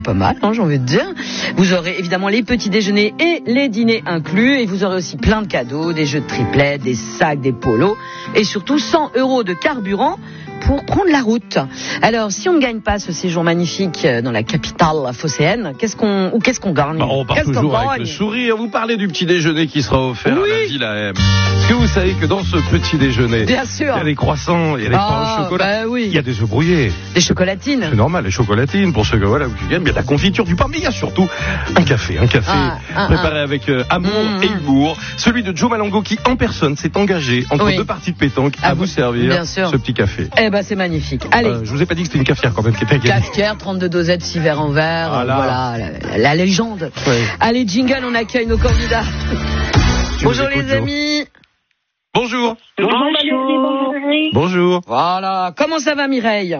Pas mal, hein, j'ai envie de dire. Vous aurez évidemment les petits déjeuners et les dîners inclus. Et vous aurez aussi plein de cadeaux, des jeux de triplet, des sacs, des polos. Et surtout 100 € de carburant pour prendre la route. Alors, si on ne gagne pas ce séjour magnifique dans la capitale phocéenne, qu'est-ce qu'on gagne? On part toujours avec le sourire. Vous parlez du petit déjeuner qui sera offert à la Villa M. Est-ce que vous savez que dans ce petit déjeuner, bien sûr, il y a des croissants, il y a des pains au chocolat, il y a des œufs brouillés, des chocolatines. C'est normal, les chocolatines pour ceux que voilà, qui gagnent, il y a de la confiture, du pain, mais il y a surtout un café préparé avec amour et humour. Celui de Joe Malango qui en personne s'est engagé entre deux parties de pétanque à vous servir ce petit café. C'est magnifique. Allez. Je vous ai pas dit que c'était une cafetière quand même qui était gagnée. Cafetière, 32 dosettes, 6 verres en verre. Voilà, la légende. Oui. Allez, jingle, on accueille nos candidats. Bonjour les amis. Bonjour. Bonjour. Bonjour. Voilà. Comment ça va, Mireille?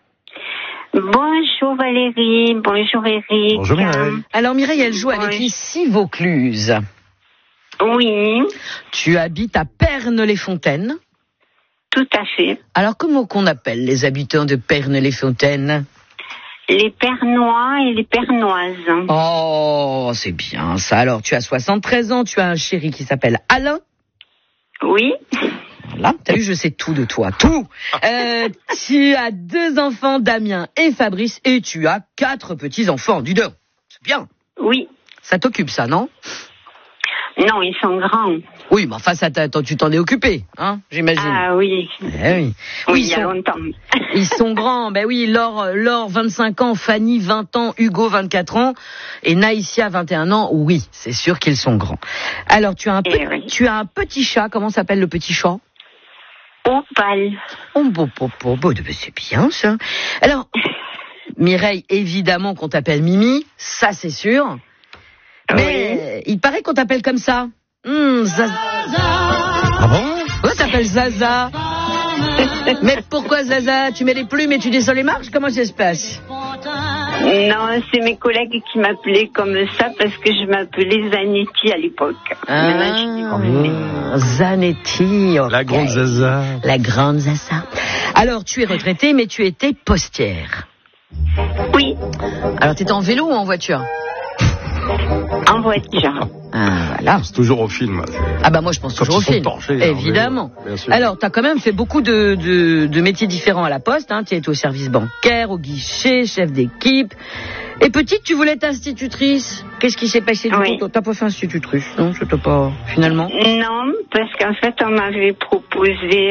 Bonjour Valérie. Bonjour Eric. Bonjour Mireille. Alors Mireille, elle joue avec ici Vaucluse. Oui. Tu habites à Pernes-les-Fontaines. Tout à fait. Alors, comment qu'on appelle les habitants de Pernes-les-Fontaines? Les Pernois et les Pernoises. Oh, c'est bien ça. Alors, tu as 73 ans, tu as un chéri qui s'appelle Alain. Oui. Voilà, t'as vu, je sais tout de toi, tout. Tu as 2 enfants, Damien et Fabrice, et tu as 4 petits-enfants. Dis donc, c'est bien. Oui. Ça t'occupe, ça, non? Non, ils sont grands. Oui, mais enfin, tu t'en es occupé, hein, j'imagine. Ah oui. Oui, il y a longtemps. Ils sont grands, ben oui, Laure 25 ans, Fanny 20 ans, Hugo 24 ans, et Naïsia 21 ans, oui, c'est sûr qu'ils sont grands. Alors, tu as un petit chat, comment s'appelle le petit chat? Opal. C'est bien, ça. Alors, Mireille, évidemment qu'on t'appelle Mimi, ça c'est sûr. Mais il paraît qu'on t'appelle comme ça. Zaza. Ah bon? Ouais, t'appelles Zaza. Mais pourquoi Zaza? Tu mets les plumes et tu descends les marches? Comment ça se passe? Non, c'est mes collègues qui m'appelaient comme ça parce que je m'appelais Zanetti à l'époque. Zanetti. Okay. La grande Zaza. La grande Zaza. Alors, tu es retraitée, mais tu étais postière. Oui. Alors, t'étais en vélo ou en voiture? En voiture. Ah, voilà. C'est toujours au film. Ah bah moi je pense toujours au film. Torchés, évidemment. Alors t'as quand même fait beaucoup de métiers différents à la poste. Hein. Tu étais au service bancaire, au guichet, chef d'équipe. Et petite, tu voulais être institutrice. Qu'est-ce qui s'est passé du coup? T'as pas fait institutrice? Non, c'était pas finalement. Non, parce qu'en fait on m'avait proposé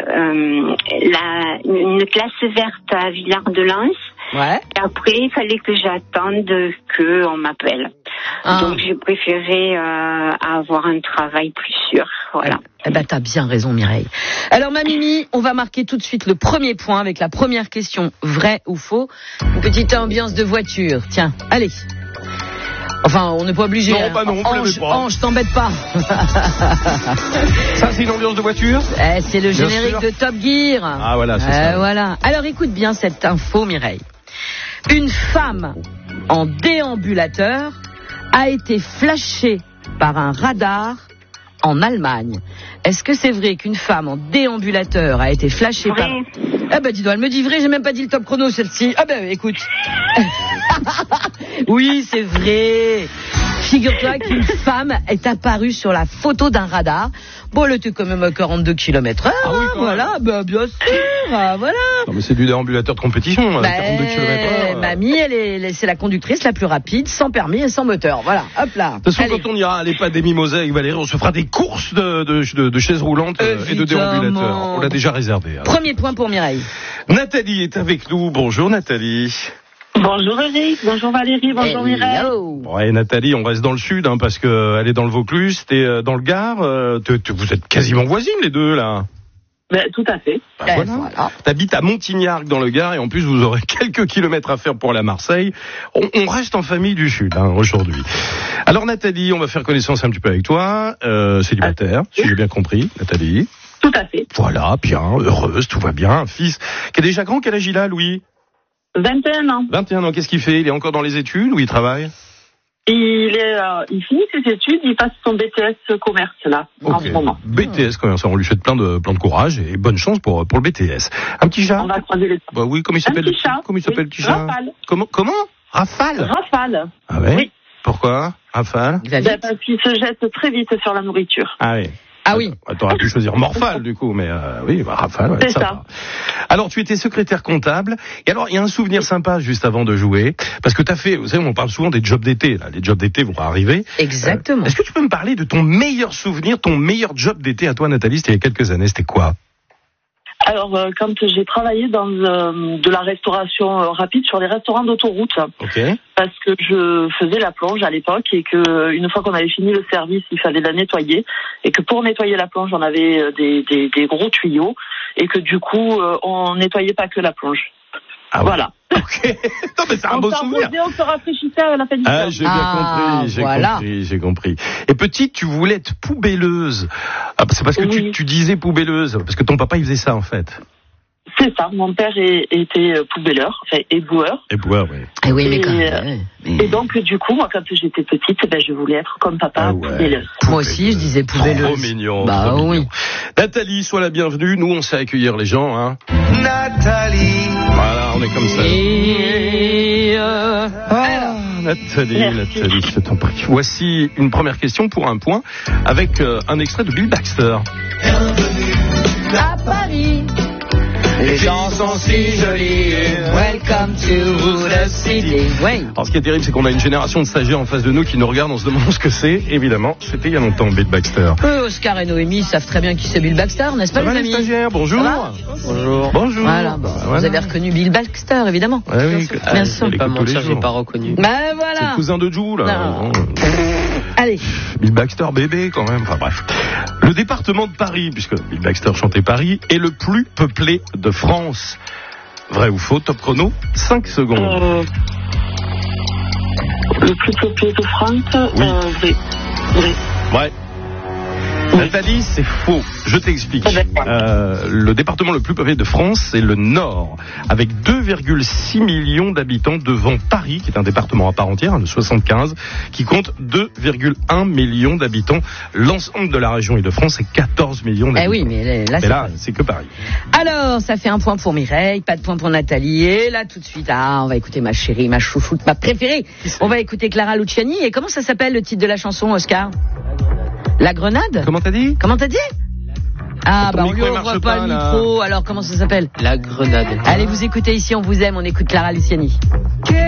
une classe verte à Villard-de-Lans. Ouais. Et après, il fallait que j'attende qu'on m'appelle. Donc, j'ai préféré avoir un travail plus sûr. Voilà. Eh ben, t'as bien raison, Mireille. Alors, ma Mimi, on va marquer tout de suite le premier point avec la première question, vrai ou faux. Une petite ambiance de voiture. Tiens, allez. Enfin, on n'est pas obligé. Non, bah non, Ange, t'embête pas. Ça, c'est une ambiance de voiture? C'est le générique de Top Gear. Ah, voilà, c'est ça. Voilà. Alors, écoute bien cette info, Mireille. Une femme en déambulateur a été flashée par un radar en Allemagne. Est-ce que c'est vrai qu'une femme en déambulateur a été flashée par... Ah bah dis donc, elle me dit vrai, j'ai même pas dit le top chrono celle-ci. Ah bah écoute. Oui, c'est vrai. Figure-toi qu'une femme est apparue sur la photo d'un radar. Bon, elle était quand même à 42 km/h. Ah oui, voilà, bah, bien sûr, voilà. Non, mais c'est du déambulateur de compétition, 42 km/h. Mamie, c'est la conductrice la plus rapide, sans permis et sans moteur. Voilà, hop là. De toute façon, quand on ira à l'EHPAD des Mimosas avec Valérie, on se fera des courses de chaises roulantes et de déambulateurs. On l'a déjà réservé. Alors. Premier point pour Mireille. Nathalie est avec nous. Bonjour Nathalie. Bonjour Eric, bonjour Valérie, bonjour Mireille. Ouais, Nathalie, on reste dans le sud, parce que elle est dans le Vaucluse, t'es dans le Gard. Vous êtes quasiment voisines les deux là. Ben, tout à fait. Voilà. T'habites à Montignac dans le Gard et en plus vous aurez quelques kilomètres à faire pour aller à Marseille. On reste en famille du sud aujourd'hui. Alors Nathalie, on va faire connaissance un petit peu avec toi. Célibataire, si j'ai bien compris, Nathalie. Tout à fait. Voilà, bien, heureuse, tout va bien. Un fils qui est déjà grand, quel âge il a, Louis? 21 ans. 21 ans, qu'est-ce qu'il fait? Il est encore dans les études ou il travaille? Il finit ses études, il passe son BTS commerce là, en ce moment. BTS commerce, on lui souhaite plein de courage et bonne chance pour le BTS. Un petit chat? On va croiser les doigts. Bah oui, comment il s'appelle? Un petit chat. Comment il s'appelle le petit chat? Rafale. Comment? Rafale. Ah ouais. Oui. Pourquoi Rafale? Parce qu'il se jette très vite sur la nourriture. Ah oui. Ah oui. T'aurais pu choisir Morphale du coup, mais oui, Rafale. Ouais, c'est ça. Alors tu étais secrétaire comptable. Et alors il y a un souvenir sympa juste avant de jouer, parce que t'as fait, vous savez, on parle souvent des jobs d'été. Là, les jobs d'été vont arriver. Exactement. Est-ce que tu peux me parler de ton meilleur souvenir, ton meilleur job d'été à toi, Nathalie? C'était il y a quelques années. C'était quoi? Alors, quand j'ai travaillé dans de la restauration rapide sur les restaurants d'autoroute, parce que je faisais la plonge à l'époque et que une fois qu'on avait fini le service, il fallait la nettoyer et que pour nettoyer la plonge, on avait des gros tuyaux et que du coup, on nettoyait pas que la plonge. Ah ouais. Voilà. Ok. Non mais c'est un beau souvenir. On se rafraîchissait à la fin du temps. J'ai bien compris, j'ai compris. Et petite, tu voulais être poubelleuse. Ah, c'est parce que tu disais poubelleuse, parce que ton papa il faisait ça en fait. C'est ça, mon père était poubelleur, enfin éboueur. Éboueur, oui. Et oui, mais quand même. Et donc, du coup, moi, quand j'étais petite, je voulais être comme papa, poubelleuse. Moi aussi, je disais poubelleuse. Trop mignon. Bah trop oui. mignon. Nathalie, sois la bienvenue. Nous, on sait accueillir les gens, hein. Nathalie. Voilà, on est comme ça. Nathalie, je t'en prie. Voici une première question pour un point avec un extrait de Bill Baxter. Bienvenue à Paris. Les gens sont si jolis. Welcome to the city. Oui. Alors, ce qui est terrible, c'est qu'on a une génération de stagiaires en face de nous qui nous regardent, on se demande ce que c'est. Évidemment, c'était il y a longtemps, Bill Baxter. Oscar et Noémie savent très bien qui c'est Bill Baxter, n'est-ce pas, les amis? Les stagiaires, bonjour. Bonjour. Bonjour. Voilà, vous avez reconnu Bill Baxter, évidemment. Oui, bien sûr. Je vais pas mentir, j'ai pas reconnu. Ben voilà. C'est le cousin de Jou, là. Allez. Bill Baxter bébé, quand même. Enfin bref. Le département de Paris, puisque Bill Baxter chantait Paris, est le plus peuplé de France. Vrai ou faux? Top chrono, 5 secondes. Le plus peuplé de France, oui. Vrai. Nathalie, c'est faux. Je t'explique. Le département le plus peuplé de France, c'est le Nord, avec 2,6 millions d'habitants devant Paris, qui est un département à part entière, le 75, qui compte 2,1 millions d'habitants. L'ensemble de la région Île-de-France, c'est 14 millions d'habitants. Eh oui, mais là, c'est que Paris. Alors, ça fait un point pour Mireille, pas de point pour Nathalie. Et là, tout de suite, on va écouter ma chérie, ma chouchoute, ma préférée. On va écouter Clara Luciani. Et comment ça s'appelle, le titre de la chanson, Oscar? La Grenade? Comment t'as dit? On lui ouvre pas le micro, alors comment ça s'appelle? La Grenade. Allez, vous écoutez ici, on vous aime, on écoute Clara Luciani.